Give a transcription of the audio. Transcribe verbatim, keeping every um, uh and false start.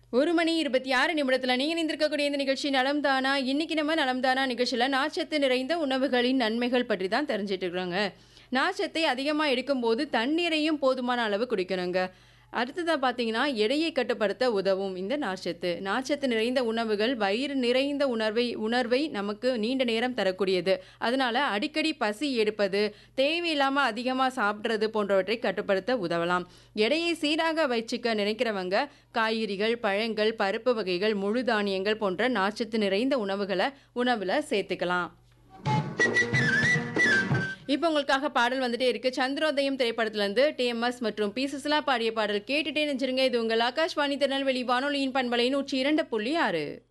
ஒரு மணி இருபத்தி ஆறு நிமிடத்துல நீங்க நிந்திருக்கக்கூடிய இந்த நிகழ்ச்சி நலம் தானா. இன்னைக்கு நம்ம நலம் தானா நிகழ்ச்சியில நார்ச்சத்து நிறைந்த உணவுகளின் நன்மைகள் பற்றி தான் தெரிஞ்சிட்டு இருக்கிறோங்க. நார்ச்சத்தை அதிகமாக எடுக்கும்போது தண்ணீரையும் போதுமான அளவு குடிக்கணுங்க. அடுத்ததா பார்த்தீங்கன்னா எடையை கட்டுப்படுத்த உதவும் இந்த நார்ச்சத்து. நார்ச்சத்து நிறைந்த உணவுகள் வயிறு நிறைந்த உணர்வை உணர்வை நமக்கு நீண்ட நேரம் தரக்கூடியது. அதனால அடிக்கடி பசி எடுப்பது, தேவையில்லாமல் அதிகமாக சாப்பிட்றது போன்றவற்றை கட்டுப்படுத்த உதவலாம். எடையை சீராக வச்சுக்க நினைக்கிறவங்க காய்கறிகள், பழங்கள், பருப்பு வகைகள், முழு தானியங்கள் போன்ற நார்ச்சத்து நிறைந்த உணவுகளை உணவில் சேர்த்துக்கலாம். இப்போ உங்களுக்காக பாடல் வந்துட்டே இருக்கு. சந்திரோதயம் திரைப்படத்திலிருந்து டிஎம்எஸ் மற்றும் பி சுசிலா பாடிய பாடல் கேட்டுட்டே நெஞ்சிருங்க. இது உங்கள் ஆகாஷ்வாணி திருநெல்வேலி வானொலியின் பண்பலை நூற்றி இரண்டு புள்ளி ஆறு.